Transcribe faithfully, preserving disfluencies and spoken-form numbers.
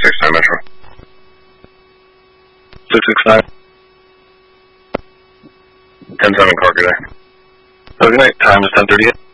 six nine Metro. six six nine. ten seven car, good day. Oh, good night. Time is ten thirty-eight.